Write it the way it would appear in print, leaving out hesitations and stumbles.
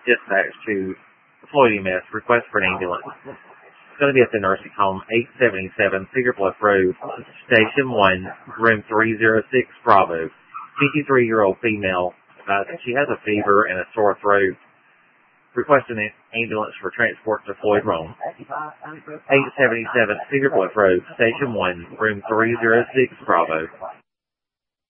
dispatch to Floyd EMS. Request for an ambulance. It's going to be at the nursing home, 877 Cedar Bluff Road, Station 1, room 306, Bravo. 53-year-old female. She has a fever and a sore throat. Requesting an ambulance for transport to Floyd Rome. 877 Cedar Bluff Road, Station 1, room 306, Bravo.